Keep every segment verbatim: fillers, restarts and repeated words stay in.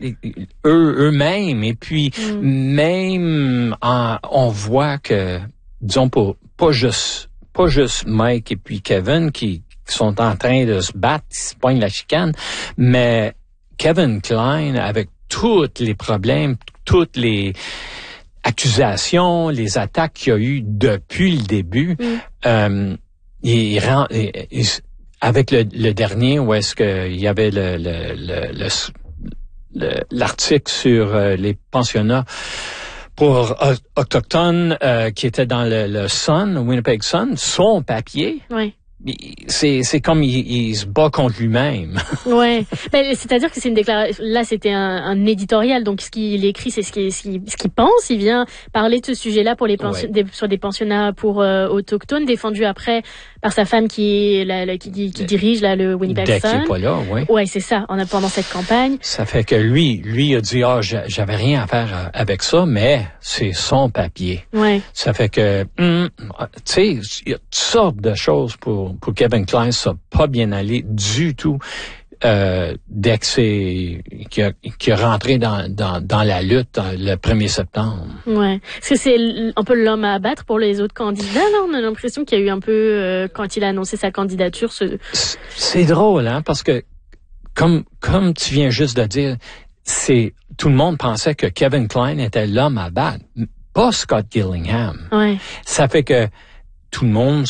eux, eux-mêmes. Et puis, mm. même, en, on voit que, disons, pas, pas juste, pas juste Mike et puis Kevin qui, qui sont en train de se battre, qui se poignent la chicane, mais Kevin Kline, avec tous les problèmes, toutes les accusations, les attaques qu'il y a eu depuis le début, mm. euh, il, rend, il, il, avec le, le dernier où est-ce qu'il y avait le, le, le, le, le l'article sur euh, les pensionnats pour euh, autochtones euh, qui était dans le, le Sun, Winnipeg Sun, son papier. Oui. C'est, c'est comme il, il se bat contre lui-même. Ouais. Ben, c'est-à-dire que c'est une déclaration. Là, c'était un, un éditorial, donc ce qu'il écrit, c'est ce qu'il, ce qu'il, ce qu'il pense. Il vient parler de ce sujet-là pour les pension, ouais. des, sur des pensionnats pour euh, autochtones, défendu après par sa femme qui est la, la qui, qui, qui dirige là le Winnipeg Sun. Dès qu'il est pas là, oui. Ouais, c'est ça. On a pendant cette campagne. Ça fait que lui, lui il a dit ah, oh, j'avais rien à faire avec ça, mais c'est son papier. Ouais. Ça fait que, hum, tu sais, il y a toutes sortes de choses pour pour Kevin Kline, ça n'a pas bien allé du tout euh, dès que c'est qu'il a, qu'il a rentré dans, dans, dans la lutte le premier septembre. Ouais. Est-ce que c'est un peu l'homme à abattre pour les autres candidats, là? On a l'impression qu'il y a eu un peu, euh, quand il a annoncé sa candidature, ce... C'est drôle, hein, parce que, comme, comme tu viens juste de dire, c'est, tout le monde pensait que Kevin Kline était l'homme à battre, pas Scott Gillingham. Ouais. Ça fait que tout le monde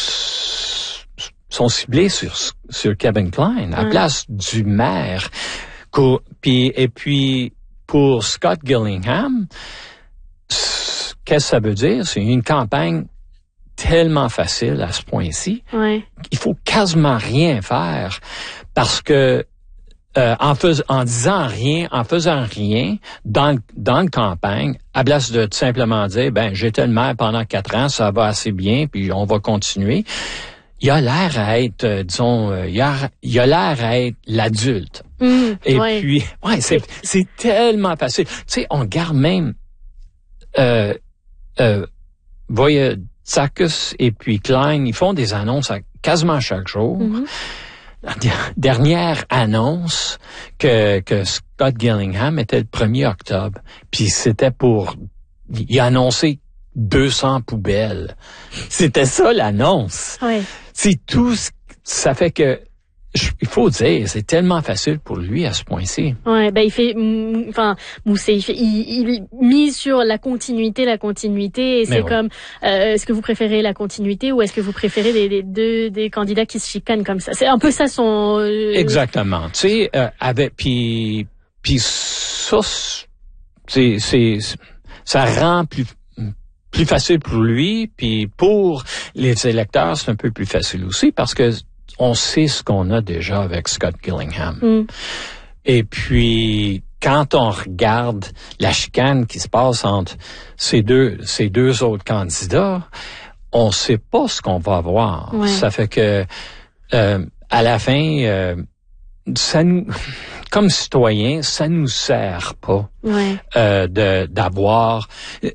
sont ciblés sur sur Kevin Kline à ouais. place du maire. Puis et puis pour Scott Gillingham, qu'est-ce que ça veut dire? C'est une campagne tellement facile à ce point-ci. Ouais. Il faut quasiment rien faire parce que euh, en fais, en disant rien, en faisant rien dans dans la campagne, à place de tout simplement dire ben j'étais le maire pendant quatre ans, ça va assez bien, puis on va continuer. Il a l'air à être, euh, disons, euh, il, a, il a l'air à être l'adulte. Mmh, et ouais. puis, ouais, c'est, c'est tellement facile. Tu sais, on garde même, euh, euh, voyez, Tsakos et puis Kline, ils font des annonces à, quasiment chaque jour. Mmh. La dernière annonce que, que Scott Gillingham était le premier octobre. Puis c'était pour, il a annoncé deux cents poubelles. C'était ça l'annonce. Ouais. C'est tout. Ça fait que il faut dire, c'est tellement facile pour lui à ce point-ci. Ouais, ben il fait, enfin, Moussé, il fait, il, il mise sur la continuité, la continuité, et c'est oui. comme, euh, est-ce que vous préférez la continuité ou est-ce que vous préférez des, des deux des candidats qui se chicanent comme ça? C'est un peu ça son. Euh... Exactement. Tu sais, euh, avec puis puis ça, c'est c'est ça rend plus plus facile pour lui, puis pour les électeurs, c'est un peu plus facile aussi parce que on sait ce qu'on a déjà avec Scott Gillingham. Mm. Et puis, quand on regarde la chicane qui se passe entre ces deux, ces deux autres candidats, on sait pas ce qu'on va avoir. Ouais. Ça fait que, euh, à la fin, euh, ça nous, comme citoyens, ça nous sert pas ouais. euh, de d'avoir.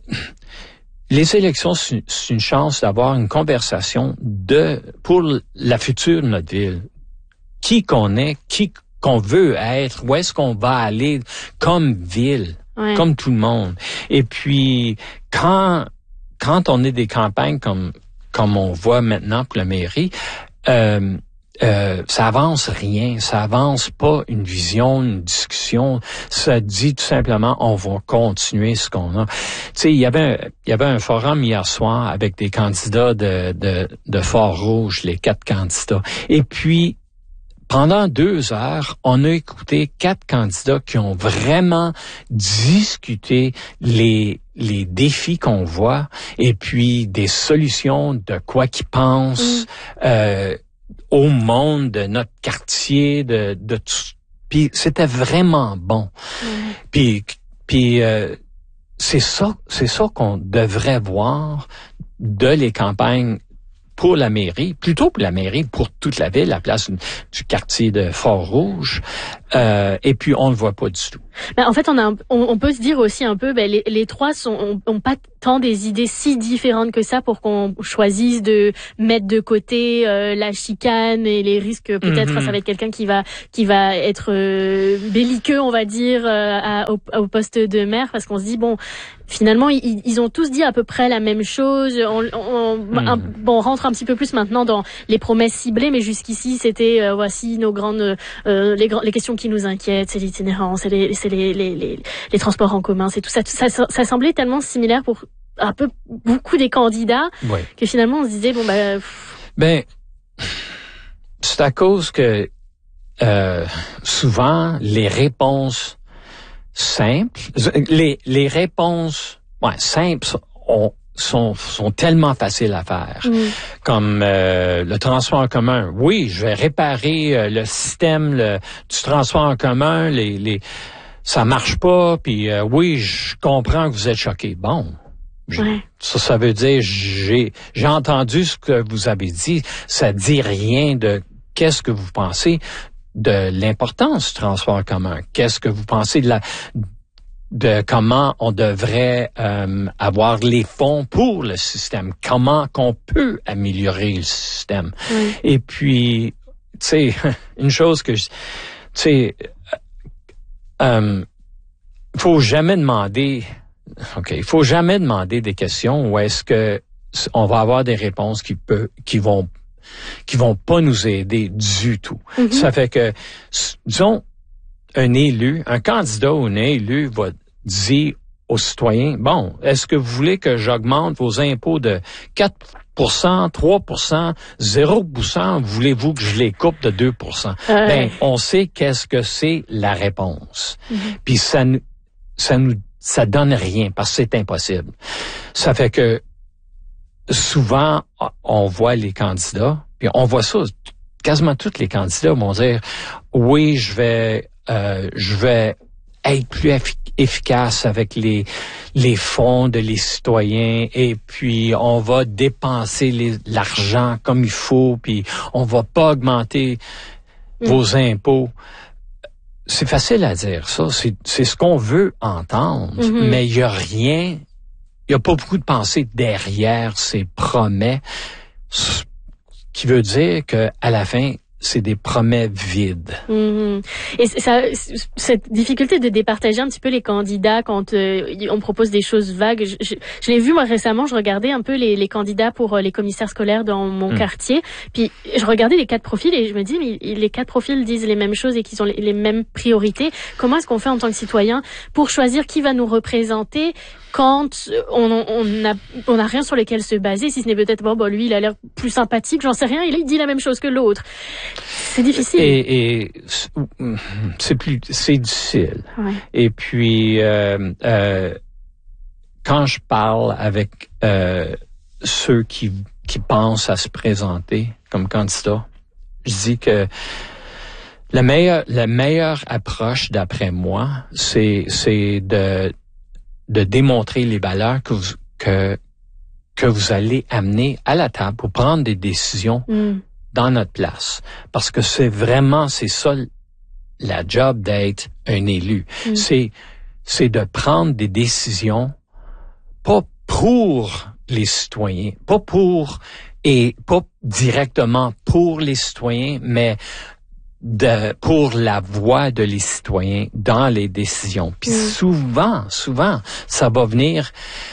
Les élections, c'est une chance d'avoir une conversation de pour la future de notre ville. Qui qu'on est, qui qu'on veut être, où est-ce qu'on va aller comme ville, ouais. comme tout le monde. Et puis, quand quand on est des campagnes comme comme on voit maintenant pour la mairie, euh, Euh, ça avance rien, ça avance pas une vision, une discussion. Ça dit tout simplement, on va continuer ce qu'on a. Tu sais, il y avait, un, il y avait un forum hier soir avec des candidats de, de, de Fort-Rouge, les quatre candidats. Et puis, pendant deux heures, on a écouté quatre candidats qui ont vraiment discuté les les défis qu'on voit et puis des solutions de quoi qu'ils pensent. Mm. Euh, au monde de notre quartier, de, de tout. Puis c'était vraiment bon. Mmh. Puis, puis euh, c'est ça, c'est ça qu'on devrait voir de les campagnes pour la mairie, plutôt pour la mairie, pour toute la ville, à la place du quartier de Fort-Rouge. Euh, et puis on le voit pas du tout. Ben, en fait, on a, un, on, on peut se dire aussi un peu, ben, les, les trois sont, ont, ont pas tant des idées si différentes que ça pour qu'on choisisse de mettre de côté euh, la chicane et les risques peut-être mm-hmm. ça va être quelqu'un qui va qui va être euh, belliqueux, on va dire, euh, à, au, au poste de maire, parce qu'on se dit bon, finalement ils, ils ont tous dit à peu près la même chose. On, on, mm. un, bon, on rentre un petit peu plus maintenant dans les promesses ciblées, mais jusqu'ici c'était euh, voici nos grandes euh, les, les questions qui nous inquiètent, c'est l'itinérance, c'est les c'est les les, les les transports en commun, c'est tout ça, tout ça. Ça semblait tellement similaire pour un peu beaucoup des candidats oui. que finalement on se disait bon bah pff. ben c'est à cause que euh, souvent les réponses simples les les réponses ouais simples ont sont sont tellement faciles à faire. Mm. Comme euh, le transport en commun. Oui, je vais réparer euh, le système le, du transport en commun, les les ça marche pas, puis euh, oui, je comprends que vous êtes choqués. Bon. Ouais. Ça, ça veut dire, j'ai, j'ai entendu ce que vous avez dit. Ça dit rien de qu'est-ce que vous pensez de l'importance du transport en commun. Qu'est-ce que vous pensez de la, de comment on devrait euh, avoir les fonds pour le système. Comment qu'on peut améliorer le système. Ouais. Et puis, tu sais, une chose que je, tu sais, euh, faut jamais demander. OK, il faut jamais demander des questions où est-ce que on va avoir des réponses qui peut, qui vont, qui vont pas nous aider du tout. Mm-hmm. Ça fait que, disons, un élu, un candidat ou un élu va dire aux citoyens, bon, est-ce que vous voulez que j'augmente vos impôts de quatre pour cent, trois pour cent, zéro pour cent, voulez-vous que je les coupe de deux pour cent? Euh... Ben, on sait qu'est-ce que c'est la réponse. Mm-hmm. Puis ça nous, ça nous ça donne rien parce que c'est impossible. Ça fait que souvent, on voit les candidats, puis on voit ça, quasiment tous les candidats vont dire, oui, je vais, euh, je vais être plus effic- efficace avec les les fonds de les citoyens, et puis on va dépenser les, l'argent comme il faut, puis on va pas augmenter mmh. vos impôts. C'est facile à dire, ça. C'est, c'est ce qu'on veut entendre. Mm-hmm. Mais il y a rien, il y a pas beaucoup de pensée derrière ces promesses, qui veut dire que à la fin, c'est des promesses vides. Mmh. Et ça, cette difficulté de départager un petit peu les candidats quand euh, on propose des choses vagues, je, je, je l'ai vu moi récemment, je regardais un peu les, les candidats pour euh, les commissaires scolaires dans mon mmh. quartier, puis je regardais les quatre profils et je me dis, mais les quatre profils disent les mêmes choses et qu'ils ont les, les mêmes priorités. Comment est-ce qu'on fait en tant que citoyen pour choisir qui va nous représenter quand on on a on a rien sur lequel se baser, si ce n'est peut-être bon, bon lui il a l'air plus sympathique, j'en sais rien, il dit la même chose que l'autre. C'est difficile. Et, et c'est plus c'est difficile. Ouais. Et puis euh, euh, quand je parle avec euh, ceux qui qui pensent à se présenter comme candidat, je dis que la meilleure la meilleure approche d'après moi, c'est c'est de de démontrer les valeurs que vous, que, que vous allez amener à la table pour prendre des décisions mm. dans notre place. Parce que c'est vraiment, c'est ça la job d'être un élu. Mm. C'est, c'est de prendre des décisions pas pour les citoyens, pas pour, et pas directement pour les citoyens, mais de pour la voix de les citoyens dans les décisions. Puis mmh. souvent, souvent, ça va venir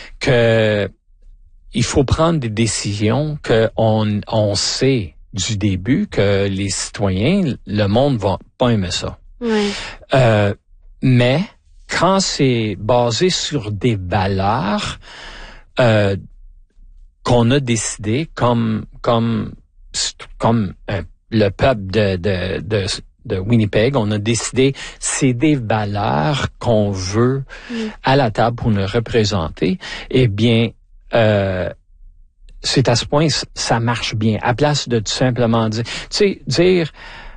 que il faut prendre des décisions que on on sait du début que les citoyens, le monde va pas aimer ça. Oui. Euh, mais quand c'est basé sur des valeurs euh, qu'on a décidé comme comme comme un le peuple de, de, de, de Winnipeg, on a décidé, c'est des valeurs qu'on veut mm. à la table pour nous représenter. Eh bien, euh, c'est à ce point, ça marche bien. À place de tout simplement dire, tu sais, dire,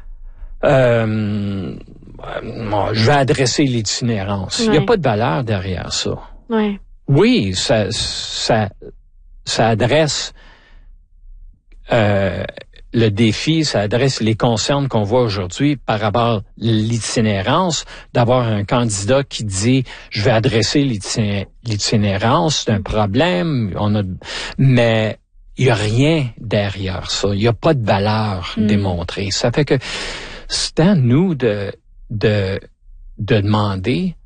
euh, je vais adresser l'itinérance. Il ouais. n'y a pas de valeur derrière ça. Ouais. Oui, ça, ça, ça adresse, euh, le défi s'adresse, les concerns qu'on voit aujourd'hui par rapport à l'itinérance, d'avoir un candidat qui dit « je vais adresser l'itinérance, c'est un problème, on a, mais il n'y a rien derrière ça, il n'y a pas de valeur mm. démontrée. Ça fait que c'est à nous de, de, de demander